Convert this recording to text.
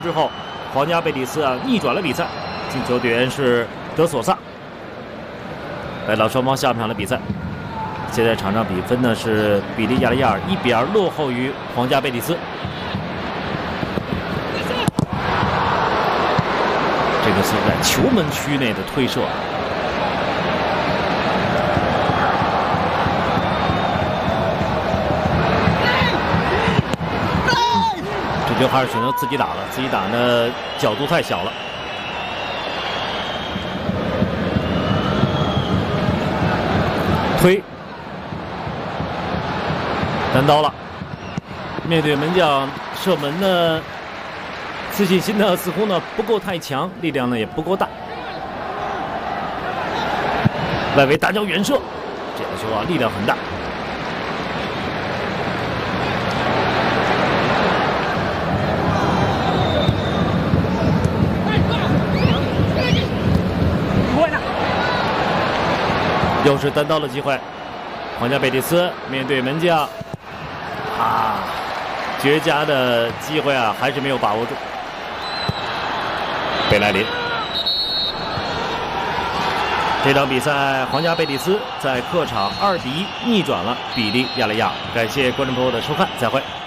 之后，皇家贝蒂斯逆转了比赛，进球点是德索萨。来到双方下半场的比赛，现在场上比分呢是比利亚雷亚尔1比2落后于皇家贝蒂斯。这个是在球门区内的推射。 就还是选择自己打了，自己打呢角度太小了。推，单刀了。面对门将射门呢，自信心呢似乎呢不够太强，力量呢也不够大。外围单脚远射，这个球力量很大。 又是单刀的机会，皇家贝蒂斯面对门将，绝佳的机会还是没有把握住。贝莱林，这场比赛皇家贝蒂斯在客场2比1逆转了比利亚雷亚尔。感谢观众朋友的收看，再会。